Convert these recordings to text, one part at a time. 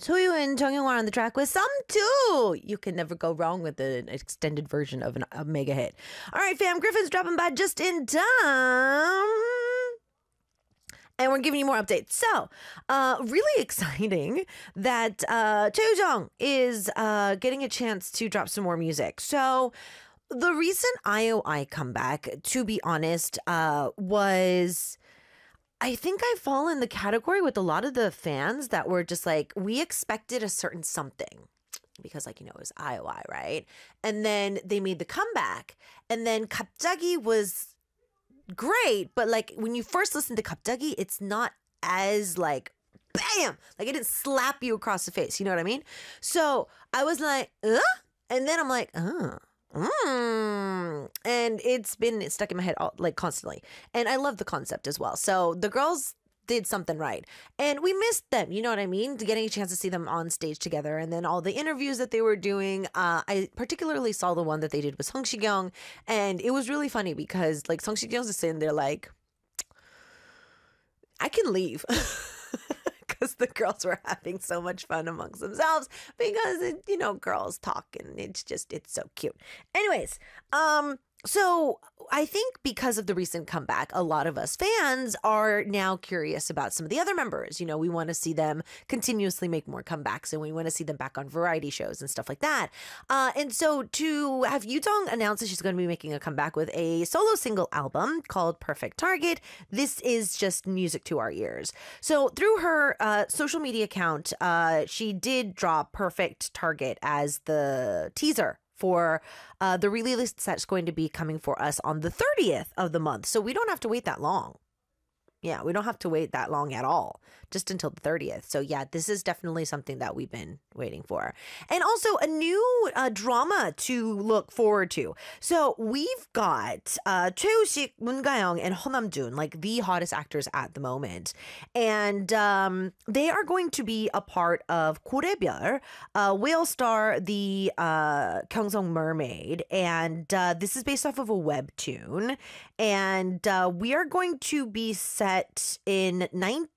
Soyu and Jung on the track with Some Too. You can never go wrong with an extended version of a mega hit. All right, fam, Griffin's dropping by just in time. And we're giving you more updates. So, really exciting that Choi Jung is getting a chance to drop some more music. So, the recent IOI comeback, to be honest, was... I think I fall in the category with a lot of the fans that were just like, we expected a certain something. Because, like, it was IOI, right? And then they made the comeback. And then 갑자기 was... great, but like when you first listen to 갑자기, it's not as like bam, like it didn't slap you across the face. You know what I mean? So I was like, and then I'm like, and it's been stuck in my head like constantly. And I love the concept as well. So the girls did something right, and we missed them. You know what I mean? Getting a chance to see them on stage together, and then all the interviews that they were doing. I particularly saw the one that they did with Song Shikyung, and it was really funny because like Song Shikyung's just sitting there like, I can leave. Because the girls were having so much fun amongst themselves because, girls talk and it's so cute. Anyways, so I think because of the recent comeback, a lot of us fans are now curious about some of the other members. We want to see them continuously make more comebacks, and we want to see them back on variety shows and stuff like that. And so to have Yudong announce that she's going to be making a comeback with a solo single album called Perfect Target, this is just music to our ears. So through her social media account, she did drop Perfect Target as the teaser for the release that's going to be coming for us on the 30th of the month. So we don't have to wait that long. Yeah, we don't have to wait that long at all, just until the 30th. So yeah, this is definitely something that we've been waiting for. And also a new drama to look forward to. So we've got Choi Woo-sik, Moon Ga-young, and Ho Nam-jun, like the hottest actors at the moment. And they are going to be a part of 고래별, Whale Star, the Gyeongsong Mermaid. And this is based off of a webtoon. And we are going to be set in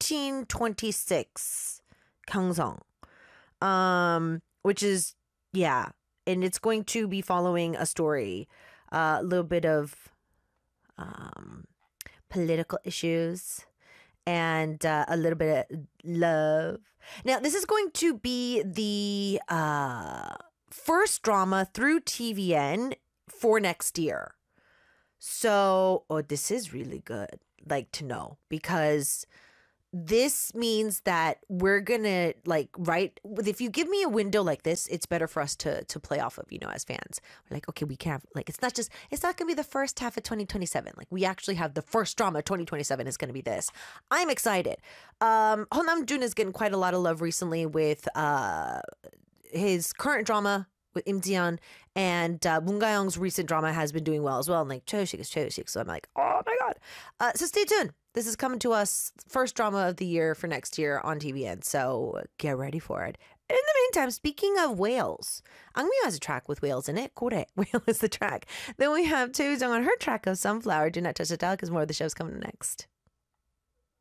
1926 Gyeongsong, which is, yeah, and it's going to be following a story, a little bit of political issues and a little bit of love. Now, this is going to be the first drama through TVN for next year. So, this is really good, like, to know, because this means that we're gonna if you give me a window like this, it's better for us to play off of, as fans. We're like, okay, we can have, like, it's not gonna be the first half of 2027. Like, we actually have the first drama 2027 is gonna be this. I'm excited. Ho Nam-jun is getting quite a lot of love recently with his current drama with Im Ji-yeon, and Moon Ga-young's recent drama has been doing well as well. And like Choi Woo-sik is Choi Woo-sik, so I'm like, oh my god. So stay tuned. This is coming to us, first drama of the year for next year on TVN. So get ready for it. In the meantime, speaking of whales, Angmyo has a track with whales in it. 고래, whale is the track. Then we have Choi Jung on her track of Sunflower. Do not touch the dial because more of the show's coming next.